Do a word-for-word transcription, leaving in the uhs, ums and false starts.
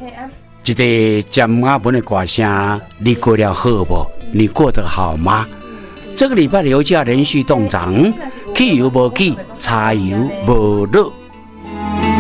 一个尖阿文的歌声，你过了好不？你过得好吗？这个礼拜的油价连续动涨，汽油无起，柴油无落。